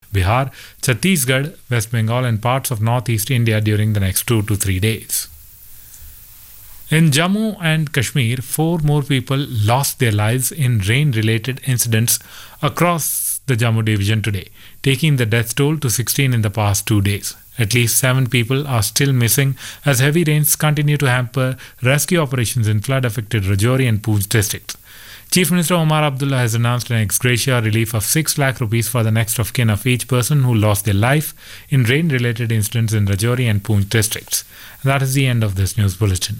Bihar, Chhattisgarh, West Bengal, and parts of northeast India during the next 2 to 3 days. In Jammu and Kashmir, 4 more people lost their lives in rain-related incidents across the Jammu division today, taking the death toll to 16 in the past 2 days. At least 7 people are still missing as heavy rains continue to hamper rescue operations in flood-affected Rajouri and Poonch districts. Chief Minister Omar Abdullah has announced an ex gratia relief of 6 lakh rupees for the next of kin of each person who lost their life in rain-related incidents in Rajouri and Poonch districts. That is the end of this news bulletin.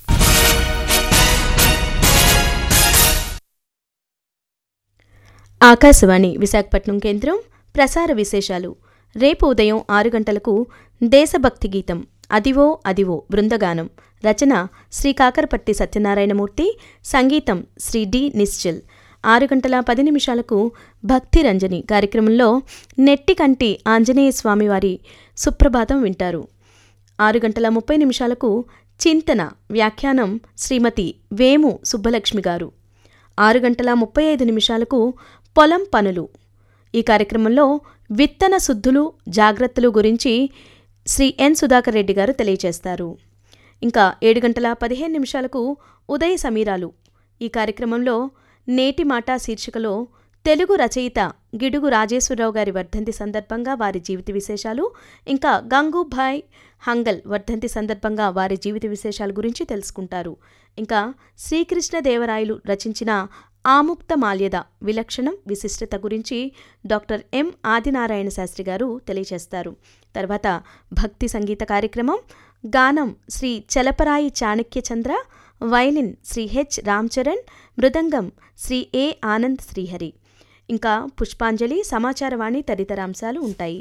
Akashvani Visakhapatnam కేంద్రం ప్రసార విశేషాలు. రేపు ఉదయం 6 గంటలకు దేశభక్తి గీతం అదివో అదివో బృందగానం. రచన శ్రీ కాకరపట్టి సత్యనారాయణమూర్తి, సంగీతం Shri D Nischal. 6 గంటల 10 నిమిషాలకు భక్తి రంజని కార్యక్రమంలో నెట్టికంటి ఆంజనేయ స్వామివారి సుప్రభాతం వింటారు. 6 గంటల 30 నిమిషాలకు చింతన వ్యాఖ్యానం శ్రీమతి వేము సుబ్బలక్ష్మి గారు. 6 గంటల 35 నిమిషాలకు పొలం పనులు. ఈ కార్యక్రమంలో విత్తన శుద్ధులు జాగ్రత్తలు గురించి శ్రీ ఎన్ సుధాకర్ రెడ్డి గారు తెలియజేస్తారు. ఇంకా 7 గంటల 15 నిమిషాలకు ఉదయ సమీరాలు. ఈ కార్యక్రమంలో నేటి మాట శీర్షికలో తెలుగు రచయిత గిడుగు రాజేశ్వరరావు గారి వర్ధంతి సందర్భంగా వారి జీవిత విశేషాలు, ఇంకా గంగూభాయ్ హంగల్ వర్ధంతి సందర్భంగా వారి జీవిత విశేషాల గురించి తెలుసుకుంటారు. ఇంకా శ్రీకృష్ణదేవరాయలు రచించిన ఆముక్త మాల్యద విలక్షణం విశిష్టత గురించి డాక్టర్ ఎం ఆదినారాయణ శాస్త్రి గారు తెలియజేస్తారు. తర్వాత భక్తి సంగీత కార్యక్రమం, గానం శ్రీ చలపరాయి చాణక్యచంద్ర, వైలిన్ శ్రీ హెచ్ రామ్చరణ్, మృదంగం శ్రీ ఏ ఆనంద్ శ్రీహరి. ఇంకా పుష్పాంజలి, సమాచారవాణి తదితర అంశాలు ఉంటాయి.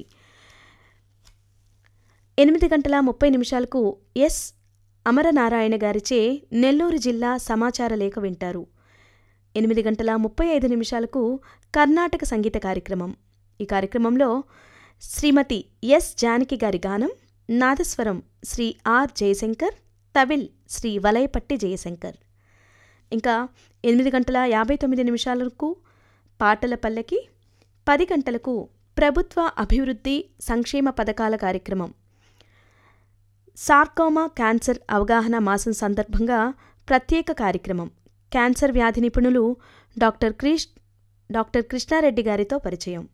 8 గంటల 30 నిమిషాలకు ఎస్ అమరనారాయణ గారిచే నెల్లూరు జిల్లా సమాచార లేఖ వింటారు. 8 గంటల 35 నిమిషాలకు కర్ణాటక సంగీత కార్యక్రమం. ఈ కార్యక్రమంలో శ్రీమతి ఎస్ జానకి గారి గానం, నాదస్వరం శ్రీ ఆర్ జయశంకర్, తవిల్ శ్రీ వలయపట్టి జయశంకర్. ఇంకా 8 గంటల 59 నిమిషాలకు పాటల పల్లకి. 10 గంటలకు ప్రభుత్వ అభివృద్ధి సంక్షేమ పథకాల కార్యక్రమం. సార్కోమా క్యాన్సర్ అవగాహన మాసం సందర్భంగా ప్రత్యేక కార్యక్రమం. క్యాన్సర్ వ్యాధి నిపుణులు డాక్టర్ కృష్ణారెడ్డి గారితో పరిచయం.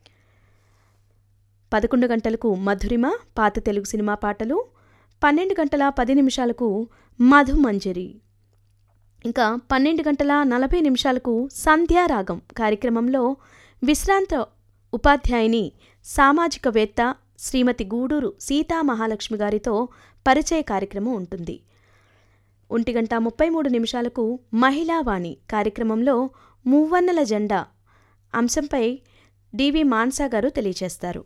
11 గంటలకు మధురిమ పాత తెలుగు సినిమా పాటలు. 12 గంటల 10 నిమిషాలకు మధుమంజరి. ఇంకా 12 గంటల 40 నిమిషాలకు సంధ్యారాగం కార్యక్రమంలో విశ్రాంత ఉపాధ్యాయుని సామాజికవేత్త శ్రీమతి గూడూరు సీతామహాలక్ష్మి గారితో పరిచయ కార్యక్రమం ఉంటుంది. 1:33 నిమిషాలకు మహిళావాణి కార్యక్రమంలో మూవన్నెల జెండా అంశంపై డివి మాన్సా గారు తెలియజేస్తారు.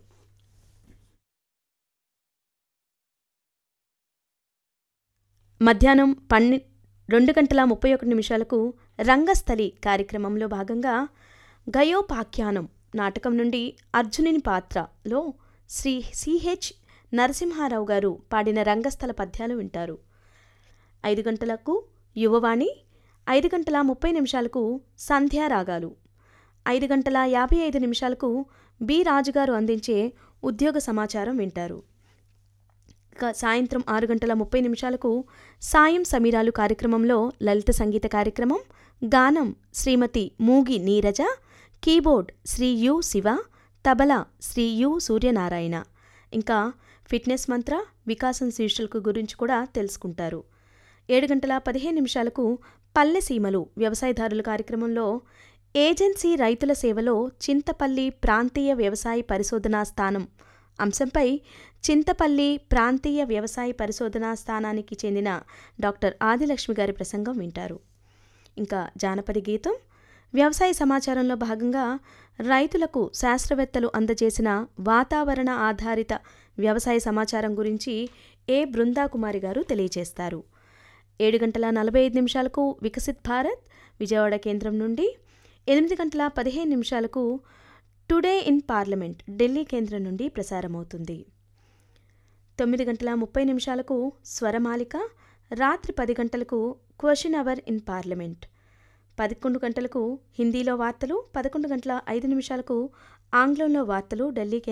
మధ్యాహ్నం 2:31 నిమిషాలకు రంగస్థలి కార్యక్రమంలో భాగంగా గయోపాఖ్యానం నాటకం నుండి అర్జునుని పాత్రలో శ్రీ సిహెచ్ నరసింహారావు గారు పాడిన రంగస్థల పద్యాలు వింటారు. 5 గంటలకు యువవాణి. 5 గంటల 30 నిమిషాలకు సంధ్యారాగాలు. 5 గంటల 55 నిమిషాలకు బి రాజుగారు అందించే ఉద్యోగ సమాచారం వింటారు. సాయంత్రం 6 గంటల 30 నిమిషాలకు సాయం సమీరాలు కార్యక్రమంలో లలిత సంగీత కార్యక్రమం. గానం శ్రీమతి మూగి Neeraja, keyboard Shri you Shiva, tabla Shri you Suryanarayana. ఇంకా ఫిట్నెస్ మంత్ర వికాసం శీర్షులకు గురించి కూడా తెలుసుకుంటారు. 7 గంటల 15 నిమిషాలకు పల్లెసీమలు వ్యవసాయదారుల కార్యక్రమంలో ఏజెన్సీ రైతుల సేవలో చింతపల్లి ప్రాంతీయ వ్యవసాయ పరిశోధనా స్థానం అంశంపై చింతపల్లి ప్రాంతీయ వ్యవసాయ పరిశోధనా స్థానానికి చెందిన డాక్టర్ ఆదిలక్ష్మి గారి ప్రసంగం వింటారు. ఇంకా జానపద గీతం. వ్యవసాయ సమాచారంలో భాగంగా రైతులకు శాస్త్రవేత్తలు అందజేసిన వాతావరణ ఆధారిత వ్యవసాయ సమాచారం గురించి ఏ బృందాకుమారి గారు తెలియజేస్తారు. 7 గంటల 45 నిమిషాలకు వికసిత్ భారత్ విజయవాడ కేంద్రం నుండి. 8 గంటల 15 నిమిషాలకు టుడే ఇన్ పార్లమెంట్ ఢిల్లీ కేంద్రం నుండి ప్రసారమవుతుంది. 9 గంటల 30 నిమిషాలకు స్వరమాలిక. రాత్రి 10 గంటలకు క్వశ్చన్ అవర్ ఇన్ పార్లమెంట్. 11 గంటలకు హిందీలో వార్తలు. 11 గంటల 5 నిమిషాలకు ఆంగ్లంలో వార్తలు ఢిల్లీ